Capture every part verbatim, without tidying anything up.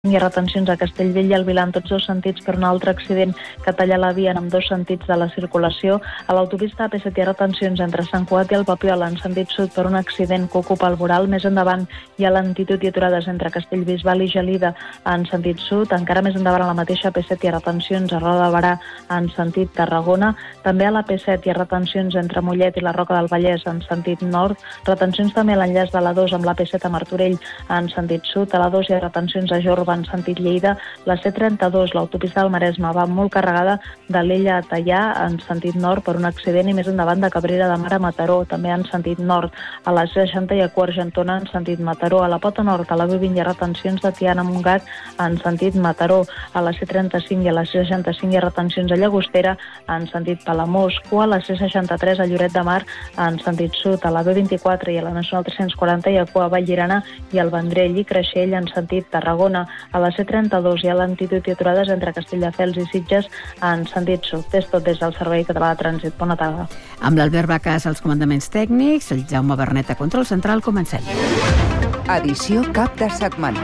Hi ha retencions a Castellvell i al Vilar en tots dos sentits per un altre accident que talla la via en ambdós sentits de la circulació. A l'autopista A P set hi ha retencions entre Sant Cugat i el Papiol en sentit sud per un accident que ocupa el voral. Més endavant hi ha lentitud i aturades entre Castellbisbal i Gelida en sentit sud. Encara més endavant a la mateixa A P set hi ha retencions a Roda de Barà en sentit Tarragona. També a la A P set hi ha retencions entre Mollet i la Roca del Vallès en sentit nord. Retencions també a l'enllaç de l'A dos amb l'A P set a Martorell en sentit sud. A l'A dos hi ha retencions a Jorba en sentit Lleida. La C trenta-dos, l'autopista del Maresme, va molt carregada de l'Ella a Tallà en sentit nord per un accident i més endavant de Cabrera de Mar a Mataró, també en sentit nord. A la C seixanta hi ha Quart Argentona en sentit Mataró. A la Pota Nord, a la B vint, hi ha retencions de Tiana a Montgat en sentit Mataró. A la C trenta-cinc i a la C seixanta-cinc hi ha retencions a Llagostera en sentit Palamós. O a la C seixanta-tres a Lloret de Mar en sentit sud. A la B vint-i-quatre i a la Nacional tres-cents quaranta hi ha cua a Vallirana i al Vendrell i Creixell en sentit Tarragona. A la C trenta-dos hi ha lentitud i aturades entre Castelldefels i Sitges en sentit sud. És tot des del Servei Català de Trànsit. Bona tarda. Amb l'Albert Bacàs als comandaments tècnics, el Jaume Bernet a control central, comencem. Edició cap de setmana.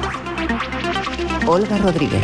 Olga Rodríguez.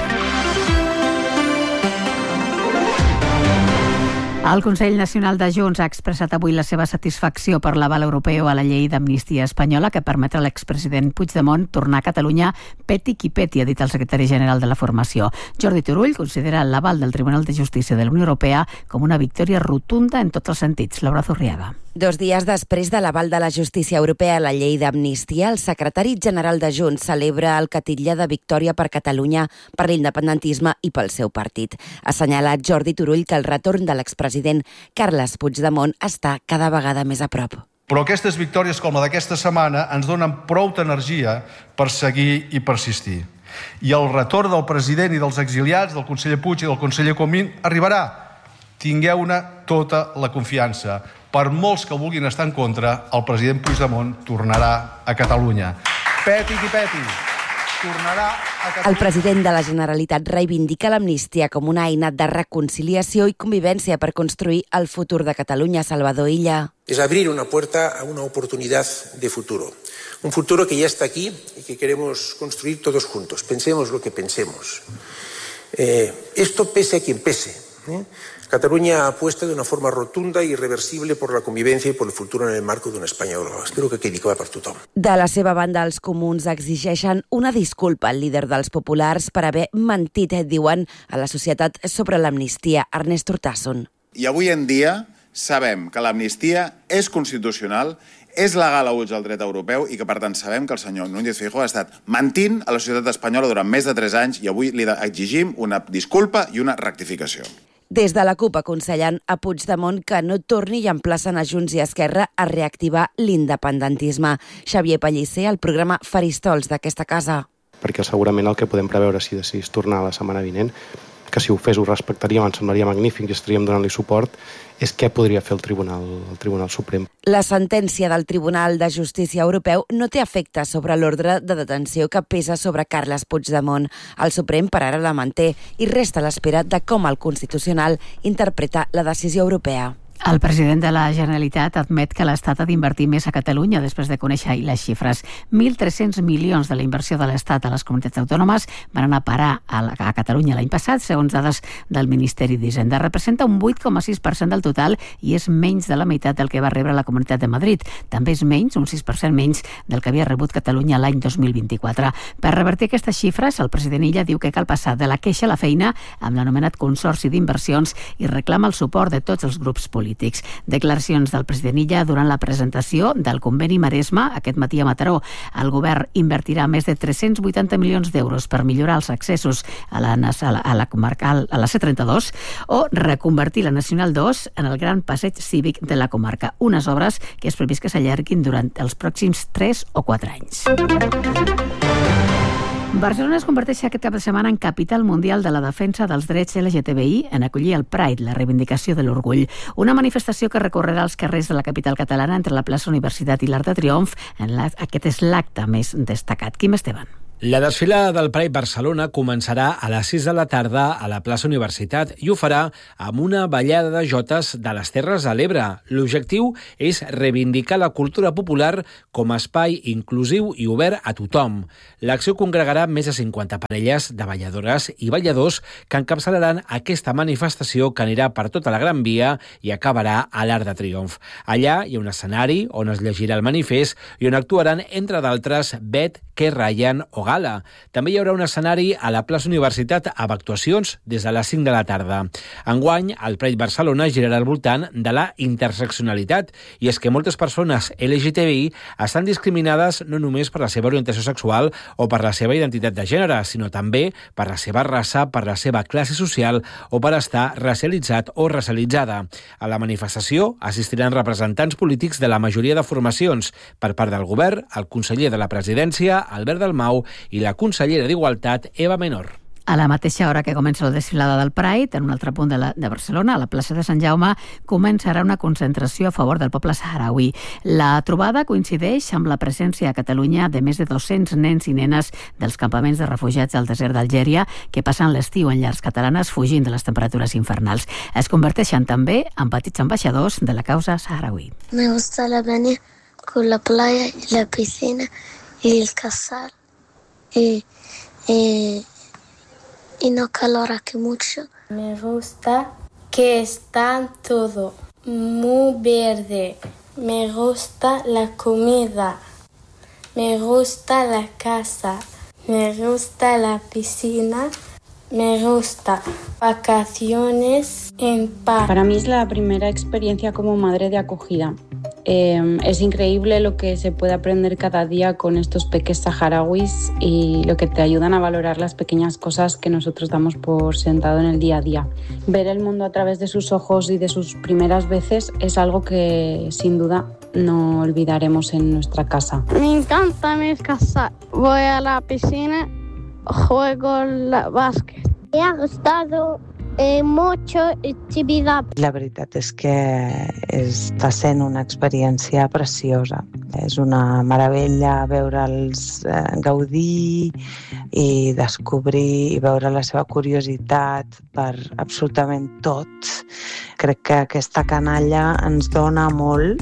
El Consell Nacional de Junts ha expressat avui la seva satisfacció per l'aval europeu a la llei d'amnistia espanyola que permet a l'expresident Puigdemont tornar a Catalunya peti qui peti, ha dit el secretari general de la formació. Jordi Turull considera l'aval del Tribunal de Justícia de la Unió Europea com una victòria rotunda en tots els sentits. Laura Zurriaga. Dos dies després de l'aval de la justícia europea a la llei d'amnistia, el secretari general de Junts celebra el catitlle de victòria per Catalunya, per l'independentisme i pel seu partit. Ha assenyalat Jordi Turull que el retorn de l'expresident Carles Puigdemont està cada vegada més a prop. Però aquestes victòries com la d'aquesta setmana ens donen prou energia per seguir i persistir. I el retorn del president i dels exiliats, del conseller Puig i del conseller Comín, arribarà. Tingueu-ne tota la confiança. Per molts que vulguin estar en contra, el president Puigdemont tornarà a Catalunya. Peti qui peti, tornarà a Catalunya. El president de la Generalitat reivindica l'amnistia com una eina de reconciliació i convivència per construir el futur de Catalunya. Salvador Illa. Es abrir una puerta a una oportunidad de futuro. Un futuro que ya está aquí y que queremos construir todos juntos. Pensemos lo que pensemos. Eh, esto pese a quien pese. ¿eh? Cataluña apuesta de una forma rotunda i irreversible por la convivencia y por el futuro en el marco d'una Espanya global. Espero que quedi clar per tothom. De la seva banda, els comuns exigeixen una disculpa al líder dels populars per haver mentit, diuen, a la societat sobre l'amnistia. Ernest Urtasun. I avui en dia sabem que l'amnistia és constitucional, és legal a ulls del dret europeu i que, per tant, sabem que el senyor Núñez Feijóo ha estat mentint a la societat espanyola durant més de tres anys i avui li exigim una disculpa i una rectificació. Des de la CUP aconsellen a Puigdemont que no torni i emplacen a Junts i Esquerra a reactivar l'independentisme. Xavier Pellicer, al programa Faristols d'aquesta casa. Perquè segurament el que podem preveure si decidís tornar la setmana vinent, que si ho fes ho respectaríem, ens semblaria magnífic i estaríem donant-li suport, és què podria fer el Tribunal, el Tribunal Suprem. La sentència del Tribunal de Justícia Europeu no té efecte sobre l'ordre de detenció que pesa sobre Carles Puigdemont. El Suprem per ara la manté i resta a l'espera de com el Constitucional interpreta la decisió europea. El president de la Generalitat admet que l'Estat ha d'invertir més a Catalunya després de conèixer les xifres. mil tres-cents milions de la inversió de l'Estat a les comunitats autònomes van anar a parar a, la, a Catalunya l'any passat, segons dades del Ministeri d'Hisenda. Representa un vuit coma sis per cent del total i és menys de la meitat del que va rebre la Comunitat de Madrid. També és menys, un sis per cent menys, del que havia rebut Catalunya l'any dos mil vint-i-quatre. Per revertir aquestes xifres, el president Illa diu que cal passar de la queixa a la feina amb l'anomenat Consorci d'Inversions i reclama el suport de tots els grups polítics. polítics. Declaracions del president Illa durant la presentació del conveni Maresme aquest matí a Mataró. El govern invertirà més de tres-cents vuitanta milions d'euros per millorar els accessos a la, a la, a la comarcal, a la C trenta-dos o reconvertir la Nacional dos en el gran passeig cívic de la comarca. Unes obres que és previst que s'allarguin durant els pròxims tres o quatre anys. Barcelona es converteix aquest cap de setmana en capital mundial de la defensa dels drets L G T B I en acollir el Pride, la reivindicació de l'orgull. Una manifestació que recorrerà els carrers de la capital catalana entre la plaça Universitat i l'Arc de Triomf. En la, aquest és l'acte més destacat. Quim Esteban. La desfilada del Pride Barcelona començarà a les sis de la tarda a la plaça Universitat i ho farà amb una ballada de jotes de les Terres de l'Ebre. L'objectiu és reivindicar la cultura popular com a espai inclusiu i obert a tothom. L'acció congregarà més de cinquanta parelles de balladores i balladors que encapçalaran aquesta manifestació que anirà per tota la Gran Via i acabarà a l'Arc de Triomf. Allà hi ha un escenari on es llegirà el manifest i on actuaran, entre d'altres, Bet, Que Ryan o Gala. També hi haurà un escenari a la plaça Universitat amb actuacions des de les cinc de la tarda. Enguany, el Pride Barcelona girarà al voltant de la interseccionalitat, i és que moltes persones L G T B I estan discriminades no només per la seva orientació sexual o per la seva identitat de gènere, sinó també per la seva raça, per la seva classe social o per estar racialitzat o racialitzada. A la manifestació assistiran representants polítics de la majoria de formacions, per part del govern, el conseller de la presidència, Albert Dalmau, i la consellera d'Igualtat, Eva Menor. A la mateixa hora que comença la desfilada del Pride, en un altre punt de, la, de Barcelona, a la plaça de Sant Jaume, començarà una concentració a favor del poble saharaui. La trobada coincideix amb la presència a Catalunya de més de dos-cents nens i nenes dels campaments de refugiats al desert d'Algèria que passen l'estiu en llars catalanes fugint de les temperatures infernals. Es converteixen també en petits ambaixadors de la causa saharaui. Me gusta la playa con la playa y la piscina y el casal y, y, y no calor aquí mucho. Me gusta que está todo muy verde. Me gusta la comida. Me gusta la casa. Me gusta la piscina. Me gusta vacaciones en paz. Para mí es la primera experiencia como madre de acogida. Eh, es increíble lo que se puede aprender cada día con estos peques saharauis y lo que te ayudan a valorar las pequeñas cosas que nosotros damos por sentado en el día a día. Ver el mundo a través de sus ojos y de sus primeras veces es algo que sin duda no olvidaremos en nuestra casa. Me encanta mi casa. Voy a la piscina, juego al básquet. Me ha gustado Eh, mucho actividad. La veritat és que està sent una experiència preciosa. És una meravella veure'ls eh, gaudir i descobrir i veure la seva curiositat per absolutament tot. Crec que aquesta canalla ens dona molt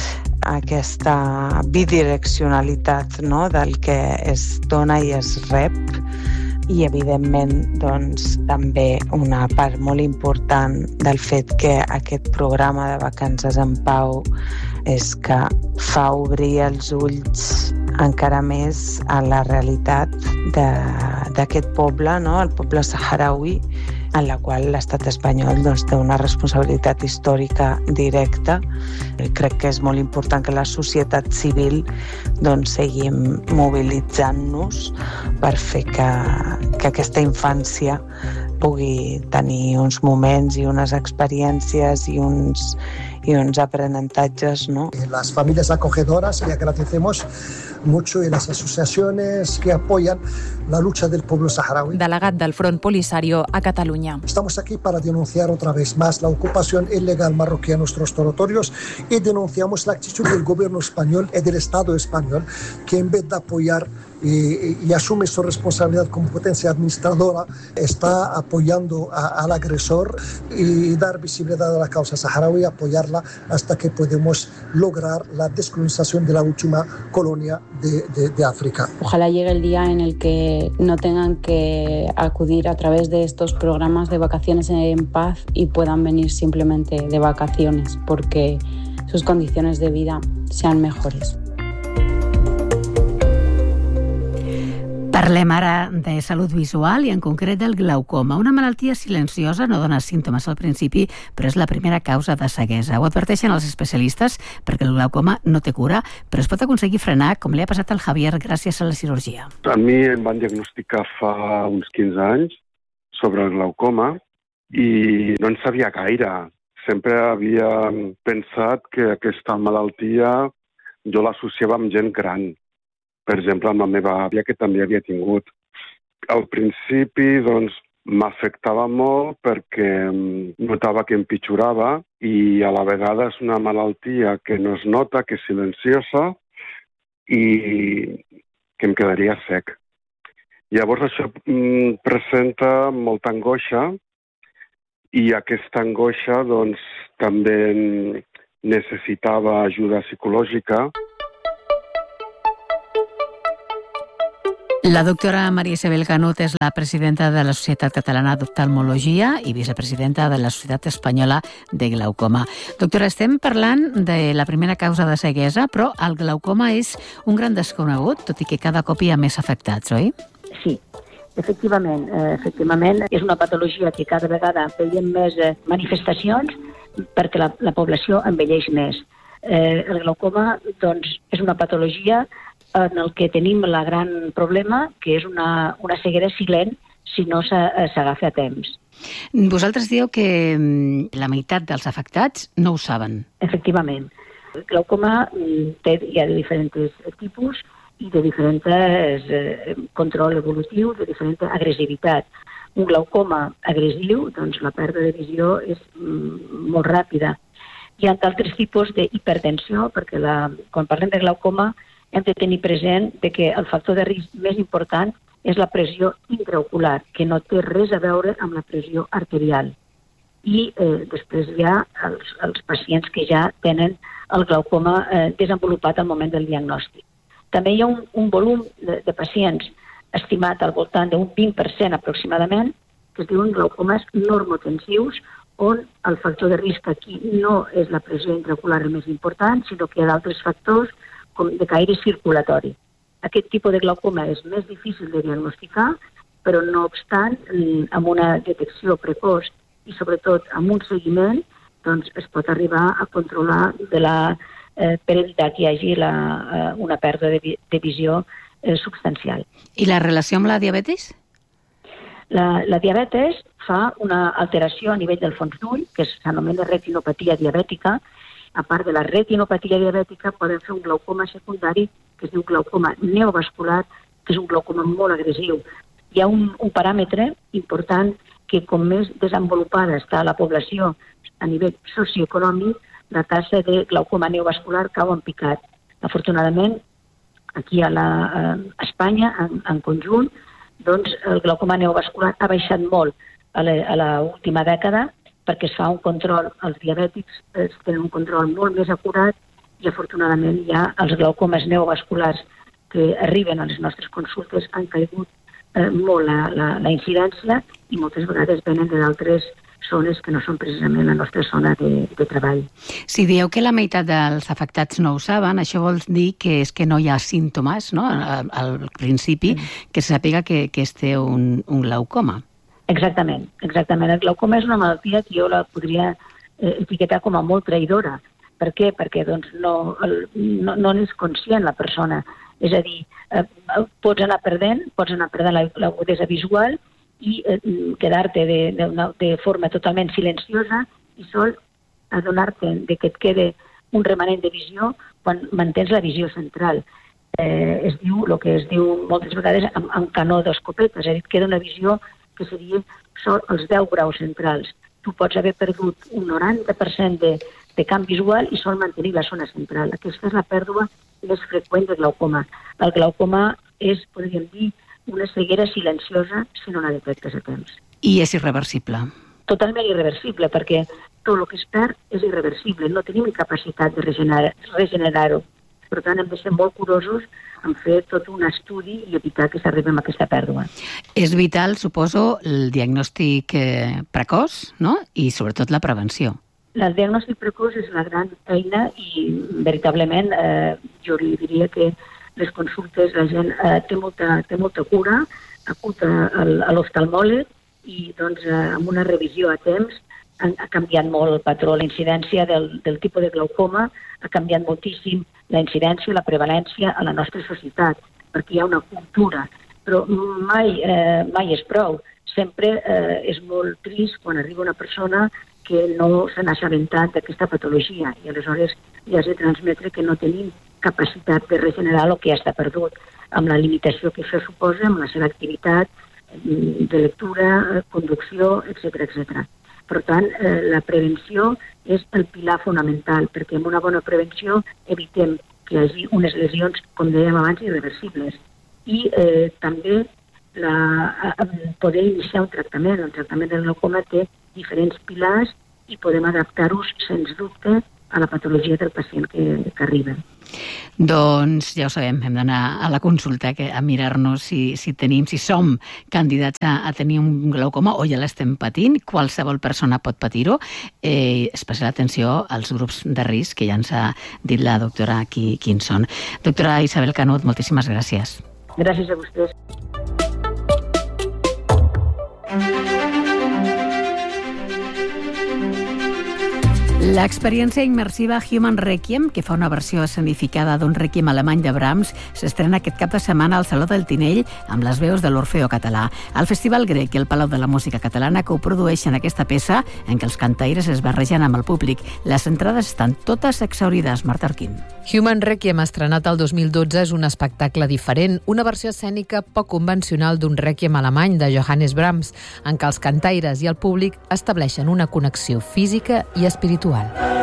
aquesta bidireccionalitat, no?, del que es dona i es rep. I, evidentment, doncs, també una part molt important del fet que aquest programa de Vacances en Pau és que fa obrir els ulls encara més a la realitat d'aquest poble, no?, el poble saharaui, en la qual l'estat espanyol doncs, té una responsabilitat històrica directa. Crec que és molt important que la societat civil doncs, seguim mobilitzant-nos per fer que, que aquesta infància pugui tenir uns moments i unes experiències i uns, y uns aprenentatges, ¿no? Las familias acogedoras, le agradecemos mucho, y las asociaciones que apoyan la lucha del pueblo saharaui. Delegat del Front Polisario a Catalunya. Estamos aquí para denunciar otra vez más la ocupación ilegal marroquí en nuestros territorios y denunciamos la actitud del gobierno español y del Estado español, que en vez de apoyar y, y asume su responsabilidad como potencia administradora, está apoyando a, al agresor y dar visibilidad a la causa saharaui, apoyarla hasta que podemos lograr la descolonización de la última colonia de, de, de África. Ojalá llegue el día en el que no tengan que acudir a través de estos programas de vacaciones en paz y puedan venir simplemente de vacaciones porque sus condiciones de vida sean mejores. Parlem ara de salut visual i en concret del glaucoma. Una malaltia silenciosa, no dona símptomes al principi, però és la primera causa de ceguesa. Ho adverteixen els especialistes perquè el glaucoma no té cura, però es pot aconseguir frenar, com li ha passat al Javier gràcies a la cirurgia. A mi em van diagnosticar fa uns quinze anys sobre el glaucoma i no en sabia gaire. Sempre havia pensat que aquesta malaltia jo l'associava amb gent gran. Per exemple, amb la meva àvia, que també havia tingut. Al principi, doncs, m'afectava molt perquè notava que empitjorava i a la vegada és una malaltia que no es nota, que és silenciosa i que em quedaria sec. Llavors això mm, presenta molta angoixa i aquesta angoixa doncs, també necessitava ajuda psicològica. La doctora Maria Isabel Canut és la presidenta de la Societat Catalana d'Oftalmologia i vicepresidenta de la Societat Espanyola de Glaucoma. Doctora, estem parlant de la primera causa de ceguesa, però el glaucoma és un gran desconegut, tot i que cada cop hi ha més afectats, oi? Sí, efectivament. Eh, efectivament és una patologia que cada vegada veiem més eh, manifestacions perquè la, la població envelleix més. Eh, el glaucoma doncs, és una patologia en el que tenim el gran problema, que és una, una ceguera silent si no s'agafa a temps. Vosaltres dieu que la meitat dels afectats no ho saben. Efectivament. El glaucoma té, hi ha de diferents tipus i de diferents eh, control evolutiu, de diferent agressivitat. Un glaucoma agressiu, doncs la pèrdua de visió és mm, molt ràpida. Hi ha d'altres tipus d'hipertensió, perquè la, quan parlem de glaucoma hem de tenir present de que el factor de risc més important és la pressió intraocular, que no té res a veure amb la pressió arterial. I eh, després hi ha els, els pacients que ja tenen el glaucoma eh, desenvolupat al moment del diagnòstic. També hi ha un, un volum de, de pacients estimat al voltant d'un vint per cent aproximadament, que es diuen glaucomes normotensius, on el factor de risc aquí no és la pressió intraocular el més important, sinó que hi ha d'altres factors com de caire circulatori. Aquest tipus de glaucoma és més difícil de diagnosticar, però no obstant, amb una detecció precoç i sobretot amb un seguiment, doncs es pot arribar a controlar de la, eh, per evitar que hi hagi la, eh, una pèrdua de, vi de visió eh, substancial. I la relació amb la diabetis? La, la diabetes fa una alteració a nivell del fons d'ull, que s'anomena retinopatia diabètica. A part de la retinopatia diabètica, poden fer un glaucoma secundari, que es diu glaucoma neovascular, que és un glaucoma molt agressiu. Hi ha un, un paràmetre important que com més desenvolupada està la població a nivell socioeconòmic, la tassa de glaucoma neovascular cau en picat. Afortunadament, aquí a, la, a Espanya, en, en conjunt, doncs el glaucoma neovascular ha baixat molt a l'última dècada, perquè es fa un control, els diabètics es tenen un control molt més acurat i afortunadament ja els glaucomes neovasculars que arriben a les nostres consultes han caigut eh, molt la, la, la incidència i moltes vegades venen d'altres zones que no són precisament la nostra zona de, de treball. Si dieu que la meitat dels afectats no ho saben, això vol dir que és que no hi ha símptomes, no? Al, al principi, que se sàpiga que, que es té un, un glaucoma. Exactament, exactament. El glaucoma és una malaltia que jo la podria eh, etiquetar com a molt traïdora. Per què? Perquè doncs, no, el, no, no n'és conscient la persona. És a dir, eh, pots anar perdent, pots anar perdent l'agudesa visual i eh, quedar-te de, de, de forma totalment silenciosa i sol adonar-te que et quede un remanent de visió quan mantens la visió central. Eh, es diu, el que es diu moltes vegades amb, amb canó d'escopeta, és a dir, et queda una visió que serien els deu graus centrals. Tu pots haver perdut un noranta per cent de, de camp visual i sol mantenir la zona central. Aquesta és la pèrdua més freqüent de glaucoma. El glaucoma és, podríem dir, una ceguera silenciosa si no la detectes a temps. I és irreversible? Totalment irreversible, perquè tot el que es perd és irreversible. No tenim capacitat de regenerar, regenerar-ho. Per tant, hem de ser molt curosos en fer tot un estudi i evitar que s'arribi a aquesta pèrdua. És vital, suposo, el diagnòstic eh, precoç, no? I sobretot la prevenció. El diagnòstic precoç és la gran eina i veritablement eh, jo li diria que les consultes la gent eh, té, molta, té molta cura, acuta a l'oftalmòleg i doncs, eh, amb una revisió a temps ha, ha canviat molt el patró. La incidència del, del tipus de glaucoma ha canviat moltíssim la incidència i la prevalència a la nostra societat, perquè hi ha una cultura, però mai, eh, mai és prou. Sempre eh, és molt trist quan arriba una persona que no se n'ha assabentat d'aquesta patologia i aleshores ja has de transmetre que no tenim capacitat de regenerar el que ja està perdut, amb la limitació que això suposa, amb la seva activitat de lectura, conducció, etcètera, etcètera. Per tant, eh, la prevenció és el pilar fonamental, perquè amb una bona prevenció evitem que hi hagi unes lesions, com dèiem abans, irreversibles. I eh, també la, poder iniciar un tractament. El tractament del glaucoma té diferents pilars i podem adaptar-los, sens dubte, a la patologia del pacient que, que arriba. Doncs ja ho sabem, hem d'anar a la consulta que, a mirar-nos si, si tenim, si som candidats a, a tenir un glaucoma o ja l'estem patint. Qualsevol persona pot patir-ho. Eh, especial atenció als grups de risc, que ja ens ha dit la doctora qui, quins són. Doctora Isabel Canut, moltíssimes gràcies. Gràcies a vostès. L'experiència immersiva Human Requiem, que fa una versió escenificada d'un Requiem alemany de Brahms, s'estrena aquest cap de setmana al Saló del Tinell amb les veus de l'Orfeo Català. El Festival Grec i el Palau de la Música Catalana coprodueixen aquesta peça en què els cantaires es barregen amb el públic. Les entrades estan totes exhaurides. Marta Arquín. Human Requiem, estrenat el dos mil dotze, és un espectacle diferent, una versió escènica poc convencional d'un Requiem alemany de Johannes Brahms, en què els cantaires i el públic estableixen una connexió física i espiritual.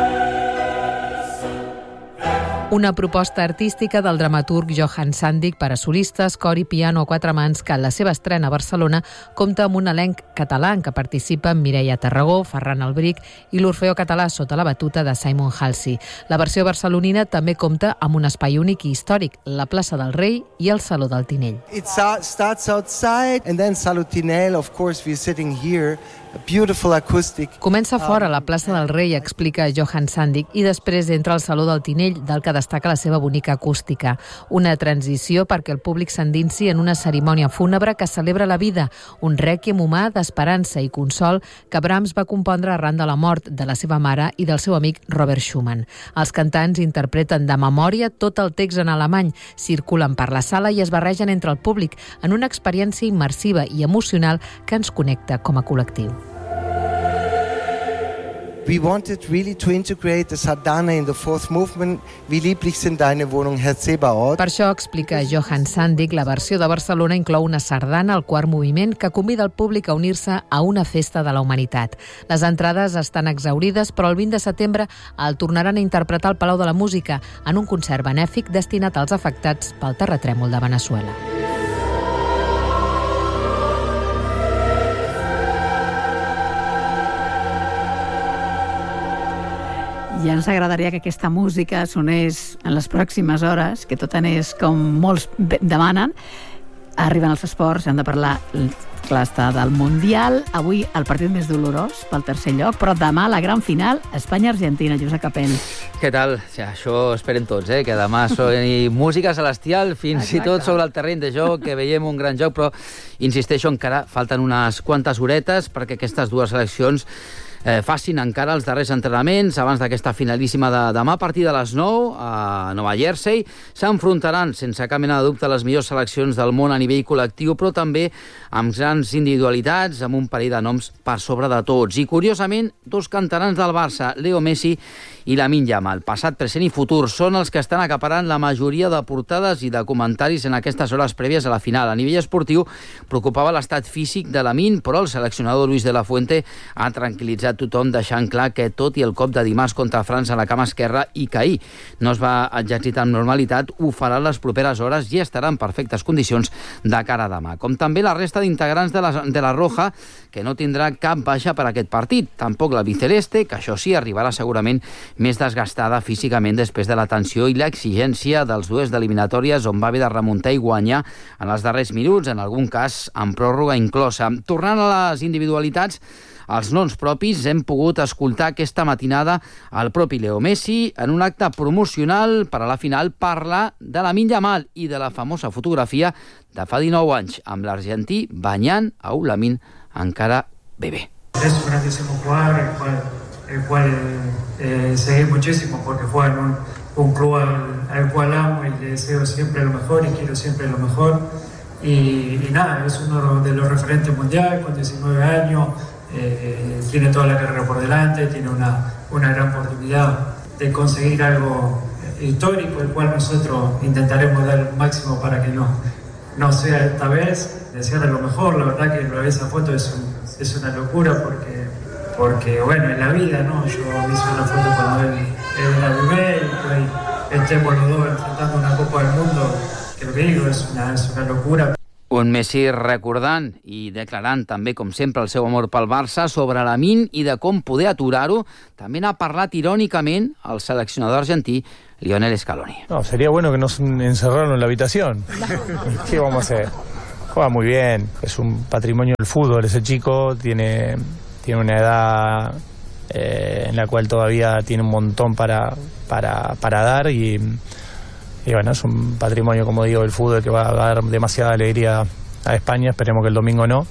Una proposta artística del dramaturg Johann Sandig per a solistes, cor i piano a quatre mans que en la seva estrena a Barcelona compta amb un elenc català en què participen Mireia Tarragó, Ferran Albric i l'Orfeo Català sota la batuta de Simon Halsey. La versió barcelonina també compta amb un espai únic i històric, la plaça del Rei i el Saló del Tinell. It starts outside and then Saló Tinell, of course we're sitting here. Beautiful acoustic. Comença fora a la plaça del Rei, explica Johann Sandig, i després entra al Saló del Tinell, del que destaca la seva bonica acústica. Una transició perquè el públic s'endinsi en una cerimònia fúnebre que celebra la vida, un rèquiem humà d'esperança i consol que Brahms va compondre arran de la mort de la seva mare i del seu amic Robert Schumann. Els cantants interpreten de memòria tot el text en alemany, circulen per la sala i es barregen entre el públic en una experiència immersiva i emocional que ens connecta com a col·lectiu. We wanted really to integrate the sardana in the fourth movement. Wie lieblich sind deine Wohnung, Herr Zebaoth. Per això, explica Johann Sandig, la versió de Barcelona inclou una sardana al quart moviment que convida el públic a unir-se a una festa de la humanitat. Les entrades estan exhaurides, però el vint de setembre el tornaran a interpretar al Palau de la Música en un concert benèfic destinat als afectats pel terratrèmol de Veneçuela. Ja ens agradaria que aquesta música sonés en les pròximes hores, que tot anés com molts demanen. Arriben els esports, hem de parlar, clar, està del Mundial. Avui el partit més dolorós pel tercer lloc, però demà la gran final, Espanya-Argentina. Josep Capell. Què tal? Ja, això esperen tots, eh? Que demà soni música celestial, fins Exacte. I tot sobre el terreny de joc, que veiem un gran joc, però insisteixo, encara falten unes quantes horetes perquè aquestes dues seleccions Eh, facin encara els darrers entrenaments abans d'aquesta finalíssima de demà a partir de les nou a Nova Jersey. S'enfrontaran sense cap mena de dubte les millors seleccions del món a nivell col·lectiu, però també amb grans individualitats, amb un parell de noms per sobre de tots. I curiosament, dos canterans del Barça, Leo Messi i Lamine Yamal, passat, present i futur, són els que estan acaparant la majoria de portades i de comentaris en aquestes hores prèvies a la final. A nivell esportiu preocupava l'estat físic de Lamine, però el seleccionador Luis de la Fuente ha tranquil·litzat tothom, deixant clar que tot i el cop de dimarts contra França a la cama esquerra i que ahir no es va exercitar amb normalitat, ho farà les properes hores i estarà en perfectes condicions de cara a demà. Com també la resta d'integrants de la, de la Roja, que no tindrà cap baixa per aquest partit. Tampoc la Biceleste, que això sí, arribarà segurament més desgastada físicament després de la tensió i l'exigència dels duels d'eliminatòries on va haver de remuntar i guanyar en els darrers minuts, en algun cas amb pròrroga inclosa. Tornant a les individualitats, els noms propis, hem pogut escoltar aquesta matinada el propi Leo Messi en un acte promocional per a la final parlar de Lamine Yamal i de la famosa fotografia de fa dinou anys amb l'argentí banyant a un Lamine encara bebé. Es un grandísimo jugador, el cual, el cual eh, seguí muchísimo porque fue en un, un club al, al cual amo y le deseo siempre lo mejor y quiero siempre lo mejor. Y, y nada, es uno de los referentes mundiales con diecinueve años. Eh, tiene toda la carrera por delante, tiene una, una gran oportunidad de conseguir algo histórico, el cual nosotros intentaremos dar el máximo para que no, no sea esta vez. Desearle lo mejor, la verdad que lo de esa foto es, un, es una locura porque, porque, bueno, en la vida, ¿no? Yo hice una foto cuando él, él era bebé y que hoy estemos los dos enfrentando una Copa del Mundo, que lo que digo es una, es una locura. Un Messi recordant i declarant també, com sempre, el seu amor pel Barça sobre Lamine i de com poder aturar-ho. També n'ha parlat irònicament el seleccionador argentí Lionel Scaloni. No, sería bueno que nos encerraran en la habitación. ¿Qué vamos a hacer? Juega muy bien, es un patrimonio del fútbol ese chico, tiene, tiene una edad eh, en la cual todavía tiene un montón para, para, para dar y... Y bueno, es un patrimonio, como digo, del fútbol que va a dar demasiada alegría a España. Esperemos que el domingo no.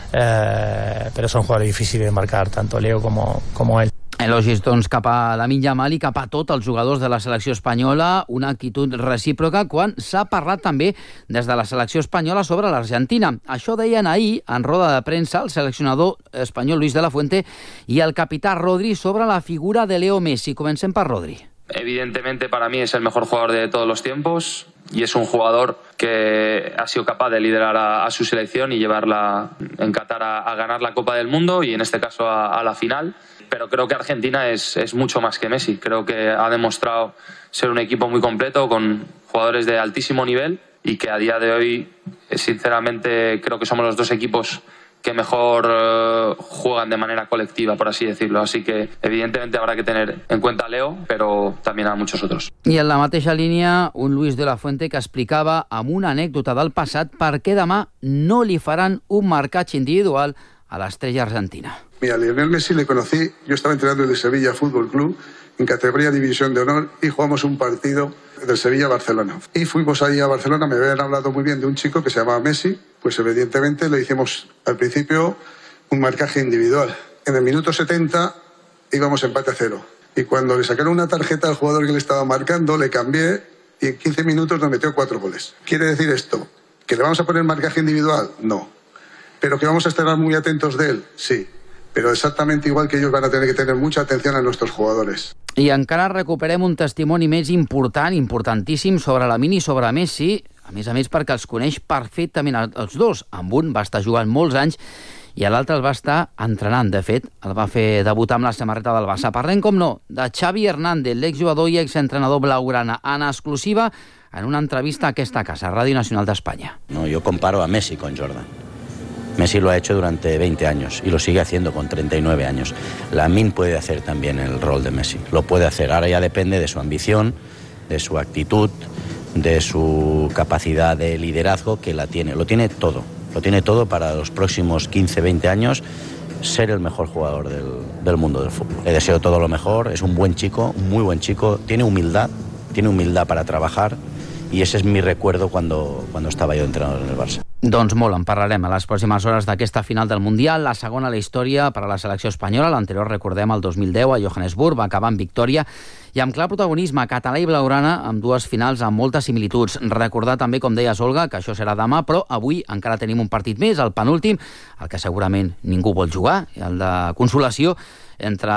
Eh, pero son jugadores difíciles de marcar, tanto Leo como, como él. Elogis, doncs, cap a Lamine Yamal i cap a tots els jugadors de la selecció espanyola, una actitud recíproca quan s'ha parlat també des de la selecció espanyola sobre l'Argentina. Això deien ahir, en roda de premsa, el seleccionador espanyol Luis de la Fuente i el capità Rodri sobre la figura de Leo Messi. Comencem per Rodri. Evidentemente para mí es el mejor jugador de todos los tiempos y es un jugador que ha sido capaz de liderar a, a su selección y llevarla en Qatar a, a ganar la Copa del Mundo y en este caso a, a la final. Pero creo que Argentina es, es mucho más que Messi. Creo que ha demostrado ser un equipo muy completo con jugadores de altísimo nivel y que a día de hoy, sinceramente, creo que somos los dos equipos que mejor uh, juegan de manera colectiva, por así decirlo. Así que, evidentemente, habrá que tener en cuenta a Leo, pero también a muchos otros. I en la mateixa línia, un Luis de la Fuente que explicava amb una anècdota del passat per què demà no li faran un marcatge individual a l'estrella argentina. Mira, Lionel Messi le conocí, yo estaba entrenando en el Sevilla Fútbol Club, en categoría División de Honor, y jugamos un partido del Sevilla-Barcelona. Y fuimos ahí a Barcelona, me habían hablado muy bien de un chico que se llamaba Messi, pues evidentemente le hicimos al principio un marcaje individual. En el minuto setenta íbamos empate a cero. Y cuando le sacaron una tarjeta al jugador que le estaba marcando, le cambié y en quince minutos nos metió cuatro goles. ¿Quiere decir esto? ¿Que le vamos a poner marcaje individual? No. ¿Pero que vamos a estar muy atentos de él? Sí. Pero exactamente igual que ellos van a tener que tener mucha atención a nuestros jugadores. I encara recuperem un testimoni més important, importantíssim, sobre Lamine i sobre Messi, a més a més perquè els coneix perfectament els dos. Amb un va estar jugant molts anys i l'altre el va estar entrenant. De fet, el va fer debutar amb la samarreta del Barça. Parlem, com no, de Xavi Hernández, l'exjugador i exentrenador blaugrana, en exclusiva en una entrevista a aquesta casa, Ràdio Nacional d'Espanya. No, yo comparo a Messi con Jordan. Messi lo ha hecho durante veinte años y lo sigue haciendo con treinta y nueve años. Lamine puede hacer también el rol de Messi, lo puede hacer. Ahora ya depende de su ambición, de su actitud, de su capacidad de liderazgo, que la tiene. Lo tiene todo, lo tiene todo para los próximos quince, veinte años ser el mejor jugador del, del mundo del fútbol. Le deseo todo lo mejor, es un buen chico, un muy buen chico, tiene humildad, tiene humildad para trabajar y ese es mi recuerdo cuando, cuando estaba yo entrenador en el Barça. Doncs molt, en parlarem a les pròximes hores d'aquesta final del Mundial, la segona a la història per a la selecció espanyola. L'anterior, recordem, el dos mil deu a Johannesburg, va acabar en victòria i amb clar protagonisme català i blaugrana amb dues finals amb moltes similituds. Recordar també, com deies, Olga, que això serà demà, però avui encara tenim un partit més, el penúltim, el que segurament ningú vol jugar, el de consolació, entre,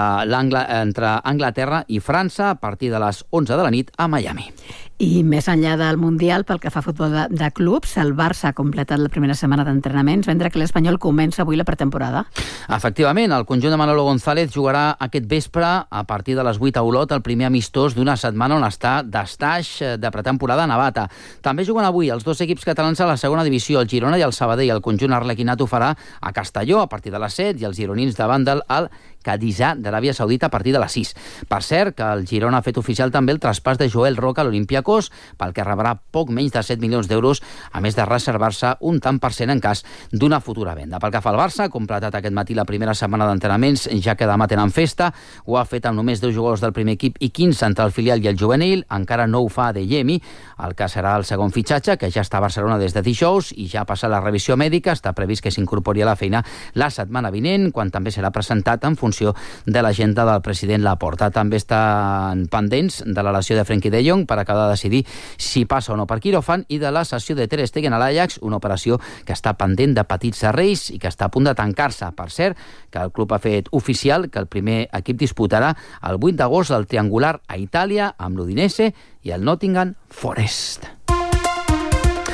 entre Anglaterra i França a partir de les onze de la nit a Miami. I més enllà del Mundial, pel que fa a futbol de, de clubs, el Barça ha completat la primera setmana d'entrenaments, mentre que l'Espanyol comença avui la pretemporada. Efectivament, el conjunt de Manolo González jugarà aquest vespre a partir de les vuit a Olot el primer amistós d'una setmana on està d'estaix de pretemporada a Navata. També juguen avui els dos equips catalans a la segona divisió, el Girona i el Sabadell. El conjunt arlequinat ho farà a Castelló a partir de les set i els gironins davant del Cadisà d'Aràbia Saudita a partir de les sis. Per cert, que el Girona ha fet oficial també el traspàs de Joel Roca a l'Olympiacos, pel que rebrà poc menys de set milions d'euros, a més de reservar-se un tant per cent en cas d'una futura venda. Pel que fa al Barça, ha completat aquest matí la primera setmana d'entrenaments, ja que demà tenen festa. Ho ha fet amb només deu jugadors del primer equip i quinze entre el filial i el juvenil. Encara no ho fa de Yemi, el que serà el segon fitxatge, que ja està a Barcelona des de dijous i ja ha passat la revisió mèdica. Està previst que s'incorpori a la feina la setmana vinent, quan també serà presentat en funció de l'agenda del president Laporta. També estan pendents de la lesió de Frenkie de Jong per acabar de decidir si passa o no per quiròfan i de la cessió de Ter Stegen a l'Ajax, una operació que està pendent de petits serreis i que està a punt de tancar-se. Per cert, que el club ha fet oficial que el primer equip disputarà el vuit d'agost el triangular a Itàlia amb l'Udinese i el Nottingham Forest.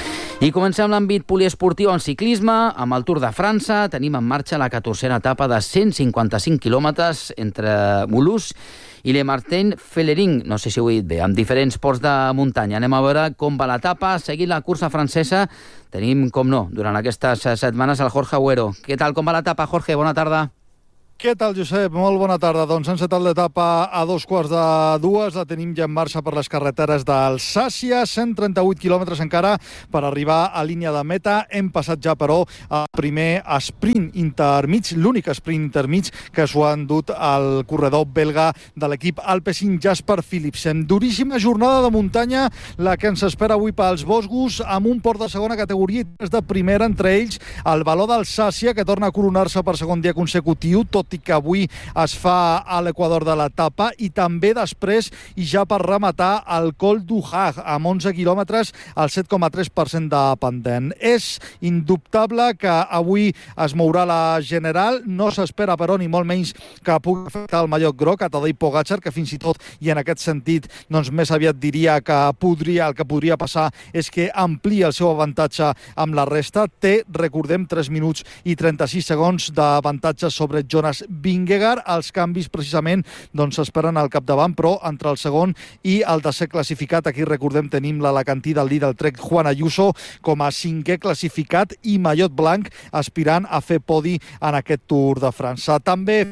I comencem l'àmbit poliesportiu en ciclisme. Amb el Tour de França tenim en marxa la catorzena etapa de cent cinquanta-cinc quilòmetres entre Mulhouse i Le Martin-Fellering, no sé si ho he dit bé, amb diferents ports de muntanya. Anem a veure com va l'etapa. Seguint la cursa francesa, tenim, com no, durant aquestes setmanes el Jorge Agüero. Què tal, com va l'etapa, Jorge? Bona tarda. Què tal, Josep? Molt bona tarda. Doncs hem encetat l'etapa a dos quarts de dues. La tenim ja en marxa per les carreteres d'Alsàcia. cent trenta-vuit quilòmetres encara per arribar a línia de meta. Hem passat ja, però, al primer sprint intermig, l'únic sprint intermig que s'ho ha endut el corredor belga de l'equip Alpecin, Jasper Philipsen. Duríssima jornada de muntanya la que ens espera avui pels boscos, amb un port de segona categoria i tres de primera, entre ells el Való d'Alsàcia, que torna a coronar-se per segon dia consecutiu, tot i que avui es fa a l'equador de l'etapa, i també després, i ja per rematar, el Col du Hag, amb onze quilòmetres, al set coma tres per cent de pendent. És indubtable que avui es mourà la general, no s'espera, però, ni molt menys que pugui afectar el mallot groc a Tadej Pogačar, que fins i tot, i en aquest sentit, doncs més aviat diria que podria, el que podria passar és que amplia el seu avantatge amb la resta. Té, recordem, tres minuts i trenta-sis segons d'avantatge sobre Jonas Vingegaard. Els canvis, precisament, doncs s'esperen al capdavant, però entre el segon i el tercer classificat, aquí recordem tenim l'alacantí del líder Trek, Juan Ayuso, com a cinquè classificat i mallot blanc, aspirant a fer podi en aquest Tour de França. També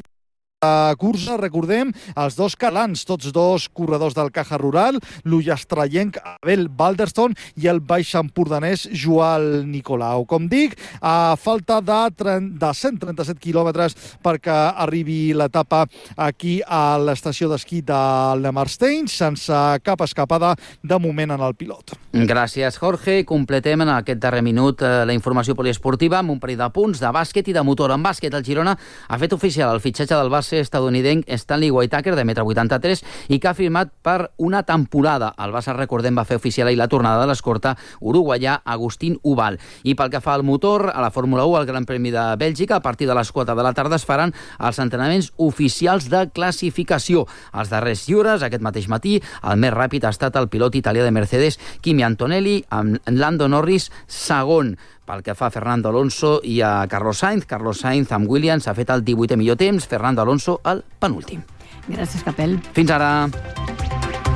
la cursa, recordem, els dos catalans, tots dos corredors del Caja Rural, l'ullastrallenc Abel Balderston i el baix empordanès Joan Nicolau. Com dic, a falta de, de cent trenta-set quilòmetres perquè arribi l'etapa aquí a l'estació d'esquí de Le Marstein, sense cap escapada de moment en el pilot. Gràcies, Jorge. Completem en aquest darrer minut la informació poliesportiva amb un parell de punts de bàsquet i de motor. En bàsquet, el Girona ha fet oficial el fitxatge del Barça estadounidenc Stanley Whitaker, de metre vuitanta-tres, i que ha firmat per una temporada. El Barça, recordem, va fer oficial ahir la tornada de l'escorta uruguaià Agustín Ubal. I pel que fa al motor, a la Fórmula u, al Gran Premi de Bèlgica, a partir de les quatre de la tarda es faran els entrenaments oficials de classificació. Els darrers lliures, aquest mateix matí, el més ràpid ha estat el pilot italià de Mercedes, Kimi Antonelli, amb Lando Norris segon. Pel que fa a Fernando Alonso i a Carlos Sainz, Carlos Sainz amb Williams ha fet el divuitè millor temps, Fernando Alonso el penúltim. Gràcies, Capel. Fins ara.